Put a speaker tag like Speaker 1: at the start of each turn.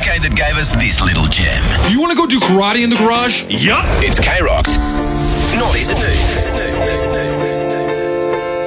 Speaker 1: UK that gave us this little gem.
Speaker 2: You want to go do karate in the garage?
Speaker 3: Yup.
Speaker 1: It's K-Rock's Naughties at Noon.